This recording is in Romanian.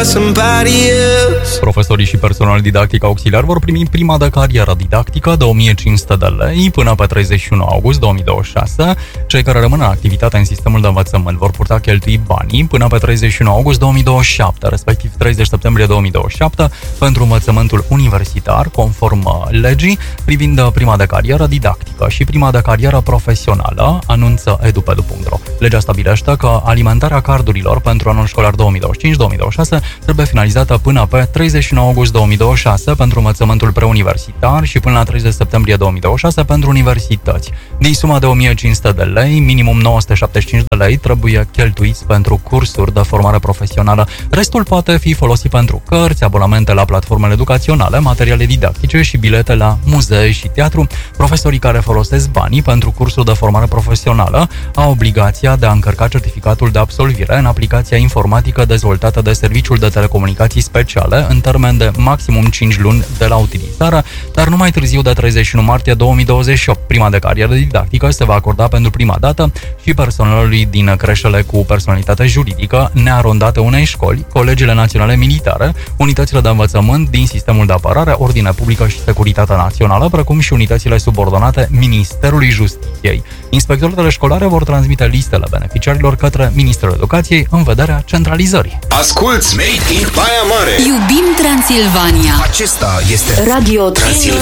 somebody else. Profesorii și personal didactic auxiliar vor primi prima de carieră didactică de 1500 de lei până pe 31 august 2026. Cei care rămân în activitate în sistemul de învățământ vor putea cheltui banii până pe 31 august 2027, respectiv 30 septembrie 2027, pentru învățământul universitar, conform legii privind prima de carieră didactică și prima de carieră profesională, anunță edu.pedu.ro. Legea stabilește că alimentarea cardurilor pentru anul școlar 2025-2026 trebuie finalizată până pe 31 august 2026 pentru învățământul preuniversitar și până la 30 septembrie 2026 pentru universități. Din suma de 1500 de lei, minimum 975 de lei trebuie cheltuiți pentru cursuri de formare profesională. Restul poate fi folosit pentru cărți, abonamente la platformele educaționale, materiale didactice și bilete la muzee și teatru. Profesorii care folosesc banii pentru cursul de formare profesională au obligația de a încărca certificatul de absolvire în aplicația informatică dezvoltată de Serviciul de Telecomunicații Speciale în termen de maximum 5 luni de la utilizare, dar nu mai târziu de 31 martie 2028. Prima de carieră didactică se va acorda pentru prima dată și personalului din creșele cu personalitate juridică nearondate unei școli, colegiile naționale militare, unitățile de învățământ din sistemul de apărare, ordine publică și securitate națională, precum și unitățile subordonate Ministerului Justiției. Inspectoratele școlare vor transmite listele beneficiarilor către Ministerul Educației în vederea centralizării. Asculți Made in Baia Mare. Iubim Transilvania. Acesta este Radio Transilvania.